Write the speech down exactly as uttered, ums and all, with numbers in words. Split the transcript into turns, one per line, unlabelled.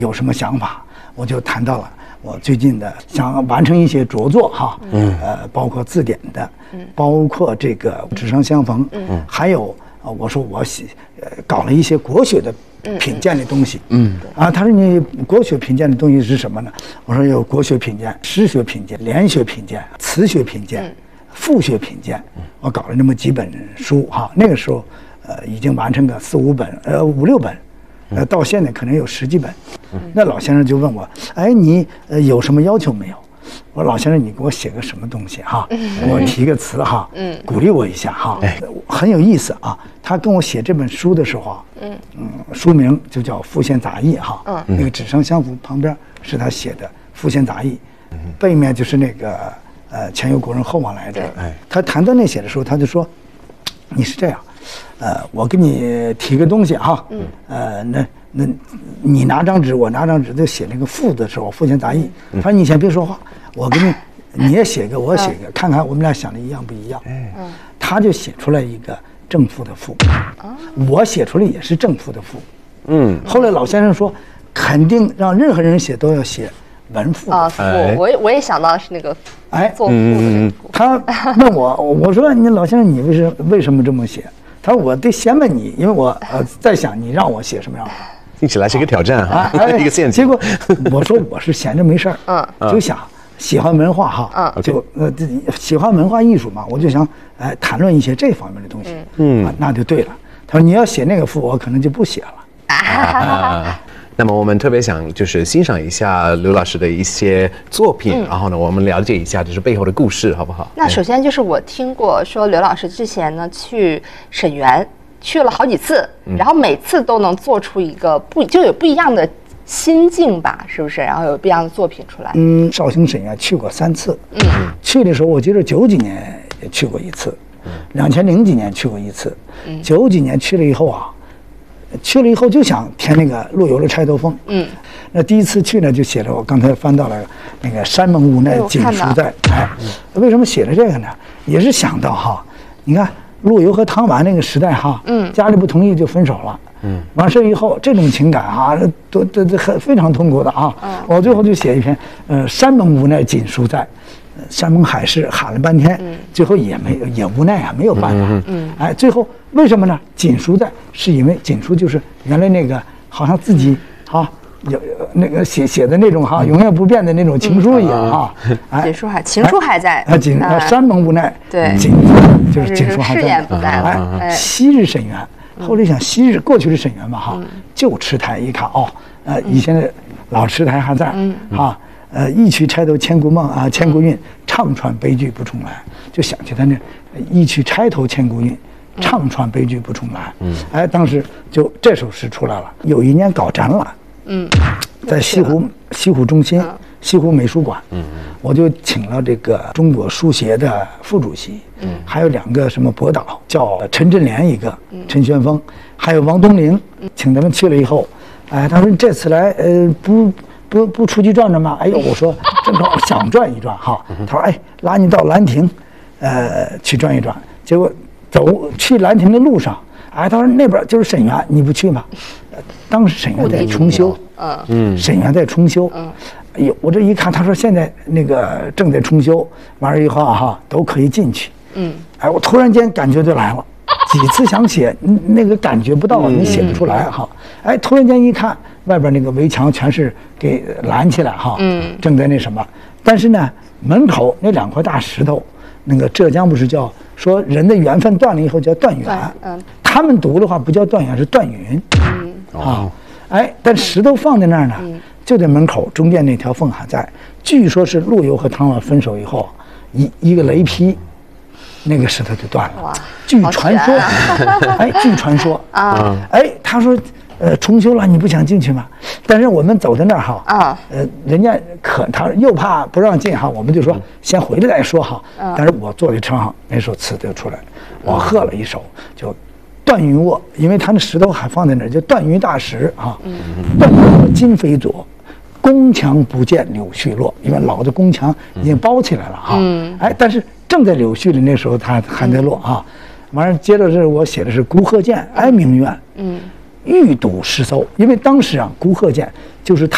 有什么想法，我就谈到了我最近的想完成一些着作哈，嗯，呃，包括字典的，嗯，包括这个纸上相逢，嗯，还有呃，我说我写呃搞了一些国学的品鉴的东西，嗯，啊，他说你国学品鉴的东西是什么呢？我说有国学品鉴、诗学品鉴、联学品鉴、词学品鉴、赋学品鉴，我搞了那么几本书哈，那个时候呃已经完成个四五本，呃五六本。呃，到现在可能有十几本，那老先生就问我，哎，你呃有什么要求没有？我说老先生，你给我写个什么东西哈？给我提个词哈，嗯，鼓励我一下哈，很有意思啊。他跟我写这本书的时候啊，嗯嗯，书名就叫《复现杂义》哈，嗯，那个纸上相符旁边是他写的《复现杂义》，背面就是那个呃前有古人后往来者。哎，他谈到那写的时候，他就说，你是这样。呃，我给你提个东西哈，嗯，呃，那那，你拿张纸，我拿张纸，就写那个赋的时候，复现杂义。他说你先别说话，我给你，你也写个，我写个，看看我们俩想的一样不一样。嗯，他就写出来一个正赋的赋，我写出来也是正赋的赋。嗯，后来老先生说，肯定让任何人写都要写文赋
啊，赋，我也我也想到是那个，哎，做赋的那个。
他问我，我说你老先生，你为什为什么这么写？他说我得先问你，因为我呃在想你让我写什么样的，
听起来是一个挑战哈，啊、一个陷阱。
结果我说我是闲着没事儿，嗯，就想喜欢文化哈，嗯，就呃喜欢文化艺术嘛，我就想哎谈论一些这方面的东西，嗯，啊、那就对了。他说你要写那个赋，我可能就不写了。
啊那么我们特别想就是欣赏一下刘老师的一些作品，嗯、然后呢，我们了解一下就是背后的故事，好不好？
那首先就是我听过说刘老师之前呢去沈园去了好几次，嗯、然后每次都能做出一个不就有不一样的心境吧，是不是？然后有不一样的作品出来。
嗯，绍兴沈园去过三次，嗯，去的时候我记得九几年也去过一次，两千零几年去过一次，嗯，九几年去了以后啊。去了以后就想填那个陆游的《钗头凤》，嗯，那第一次去呢就写了，我刚才翻到了那个山盟无奈锦书在，哎，为什么写了这个呢？也是想到哈，你看陆游和唐婉那个时代哈，嗯，家里不同意就分手了，嗯，完事以后这种情感啊，都都都很非常痛苦的啊，嗯，我最后就写一篇，呃，山盟无奈锦书在。山盟海誓喊了半天，嗯、最后也没也无奈啊，没有办法。嗯，哎，最后为什么呢？锦书在，是因为锦书就是原来那个好像自己啊有那个写写的那种哈、啊、永远不变的那种情书一样啊。
哎，锦书还情书还在。
啊，锦啊山盟无奈，
对，
锦就是锦书还在。
誓言不在了。
哎，昔日沈园，后来想昔日过去的沈园嘛哈，旧池台一看哦，呃，以前的老池台还在，嗯啊。呃，一曲钗头千古梦啊，千古韵，唱穿悲剧不重来，就想起他那一曲钗头千古韵，唱穿悲剧不重来。嗯，哎，当时就这首诗出来了。有一年搞展览，嗯，在西湖西湖中心、西湖美术馆，嗯，我就请了这个中国书协的副主席，嗯，还有两个什么博导，叫陈振莲一个，陈玄峰，还有王东陵，请他们去了以后，哎，他说你这次来，呃，不。不不出去转转吗？哎呦，我说正好想转一转哈。他说哎，拉你到兰亭，呃，去转一转。结果走去兰亭的路上，哎，他说那边就是沈园，你不去吗？当时沈园在重修，嗯，沈园在重修。嗯，哎呦，我这一看，他说现在那个正在重修，完了以后哈都可以进去。嗯，哎，我突然间感觉就来了。几次想写，那个感觉不到，你写不出来哈。哎，突然间一看，外边那个围墙全是给拦起来哈，嗯，正在那什么。但是呢，门口那两块大石头，那个浙江不是叫说人的缘分断了以后叫断缘，嗯，他们读的话不叫断缘，是断云，嗯啊，哎，但石头放在那儿呢，就在门口中间那条缝还在。据说是陆游和唐婉分手以后，一一个雷劈。那个石头就断了，据传说，啊、哎，据传说啊，哎，他说，呃，重修了，你不想进去吗？但是我们走到那儿哈，啊，呃，人家可他又怕不让进哈，我们就说先回来再说哈。但是我坐在车上，那首词就出来了，我喝了一首，就断云卧，因为他那石头还放在那儿，就断云大石啊，断云卧今非昨。宫墙不见柳絮落，因为老的宫墙已经包起来了哈。嗯，哎，但是正在柳絮的那时候，它还在落啊。完了，接着是我写的是孤鹤剑哀鸣院，嗯，欲睹诗搜，因为当时啊，孤鹤剑就是他。